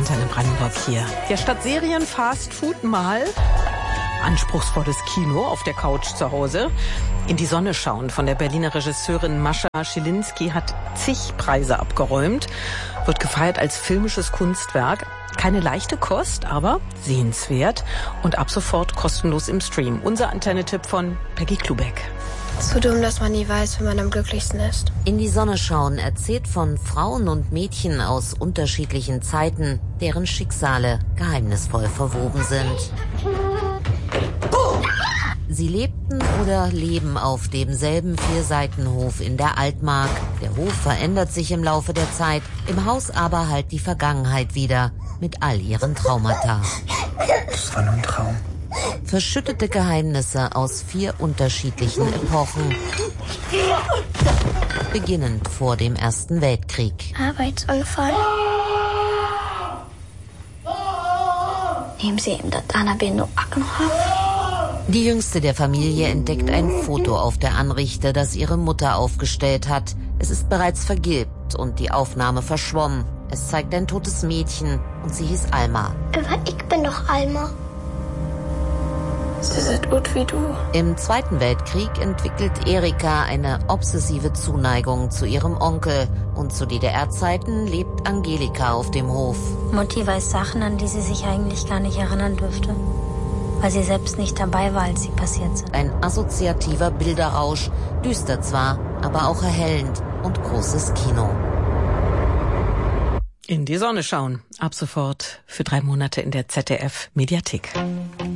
Antenne Brandenburg hier. Ja, statt Serien Fast Food mal anspruchsvolles Kino auf der Couch zu Hause. In die Sonne schauen von der Berliner Regisseurin Mascha Schilinski hat zig Preise abgeräumt, wird gefeiert als filmisches Kunstwerk. Keine leichte Kost, aber sehenswert und ab sofort kostenlos im Stream. Unser Antenne-Tipp von Peggy Klubeck. Zu dumm, dass man nie weiß, wenn man am glücklichsten ist. In die Sonne schauen erzählt von Frauen und Mädchen aus unterschiedlichen Zeiten, deren Schicksale geheimnisvoll verwoben sind. Sie lebten oder leben auf demselben Vierseitenhof in der Altmark. Der Hof verändert sich im Laufe der Zeit, im Haus aber halt die Vergangenheit wieder mit all ihren Traumata. Das war nur ein Traum. Verschüttete Geheimnisse aus 4 unterschiedlichen Epochen. Beginnend vor dem Ersten Weltkrieg. Arbeitsunfall. Nehmen Sie ihm das Anabino Aktenhof. Die jüngste der Familie entdeckt ein Foto auf der Anrichte, das ihre Mutter aufgestellt hat. Es ist bereits vergilbt und die Aufnahme verschwommen. Es zeigt ein totes Mädchen und sie hieß Alma. Aber ich bin doch Alma. Sie sind gut wie du. Im Zweiten Weltkrieg entwickelt Erika eine obsessive Zuneigung zu ihrem Onkel. Und zu DDR-Zeiten lebt Angelika auf dem Hof. Mutti weiß Sachen, an die sie sich eigentlich gar nicht erinnern dürfte. Weil sie selbst nicht dabei war, als sie passiert sind. Ein assoziativer Bilderrausch, düster zwar, aber auch erhellend und großes Kino. In die Sonne schauen, ab sofort für 3 Monate in der ZDF-Mediathek.